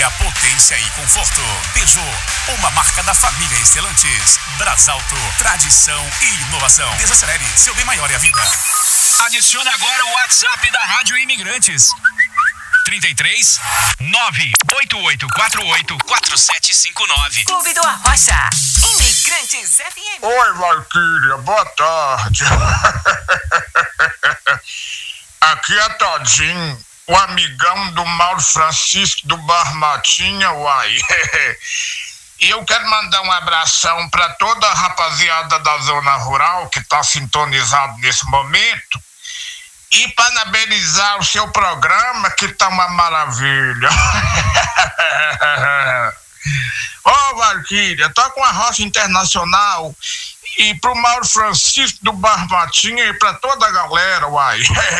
A potência e conforto. Peugeot, uma marca da família Stellantis. Brasauto, tradição e inovação. Desacelere, seu bem maior é a vida. Adicione agora o WhatsApp da Rádio Imigrantes. 33 98848 4759. Clube do Arrocha. Imigrantes FM. Oi, Valquíria, boa tarde. Aqui é Todinho, o amigão do Mauro Francisco do Bar Matinha, uai. E eu quero mandar um abração para toda a rapaziada da zona rural que tá sintonizado nesse momento. E parabenizar o seu programa, que tá uma maravilha. Ô, Valquíria, tô com a Rocha Internacional e pro Mauro Francisco do Bar Matinha e pra toda a galera, uai.